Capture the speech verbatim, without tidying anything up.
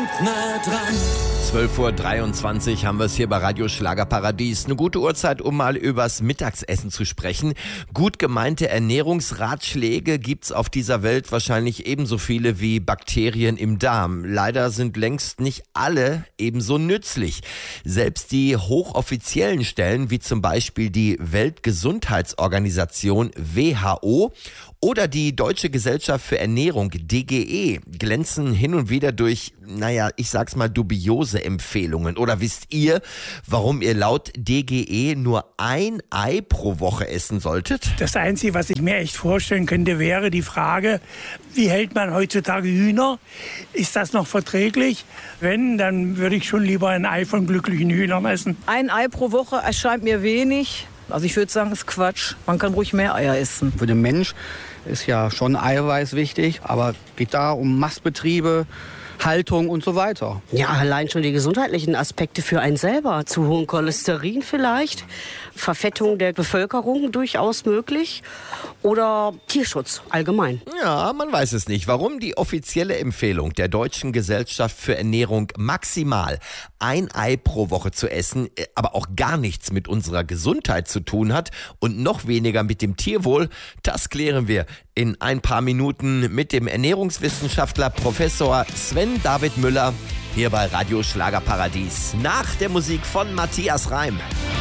sind nah dran. zwölf Uhr dreiundzwanzig haben wir es hier bei Radio Schlagerparadies. Eine gute Uhrzeit, um mal übers Mittagsessen zu sprechen. Gut gemeinte Ernährungsratschläge gibt's auf dieser Welt wahrscheinlich ebenso viele wie Bakterien im Darm. Leider sind längst nicht alle ebenso nützlich. Selbst die hochoffiziellen Stellen, wie zum Beispiel die Weltgesundheitsorganisation W H O oder die Deutsche Gesellschaft für Ernährung D G E, glänzen hin und wieder durch, naja, ich sag's mal, dubiose Empfehlungen. Oder wisst ihr, warum ihr laut D G E nur ein Ei pro Woche essen solltet? Das Einzige, was ich mir echt vorstellen könnte, wäre die Frage, wie hält man heutzutage Hühner? Ist das noch verträglich? Wenn, dann würde ich schon lieber ein Ei von glücklichen Hühnern essen. Ein Ei pro Woche erscheint mir wenig. Also ich würde sagen, ist Quatsch. Man kann ruhig mehr Eier essen. Für den Mensch ist ja schon Eiweiß wichtig, aber geht da um Mastbetriebe, Haltung und so weiter. Ja, allein schon die gesundheitlichen Aspekte für einen selber. Zu hohen Cholesterin vielleicht, Verfettung der Bevölkerung durchaus möglich oder Tierschutz allgemein. Ja, man weiß es nicht. Warum die offizielle Empfehlung der Deutschen Gesellschaft für Ernährung maximal ein Ei pro Woche zu essen, aber auch gar nichts mit unserer Gesundheit zu tun hat und noch weniger mit dem Tierwohl, das klären wir in ein paar Minuten mit dem Ernährungswissenschaftler Professor Sven David Müller hier bei Radio Schlagerparadies. Nach der Musik von Matthias Reim.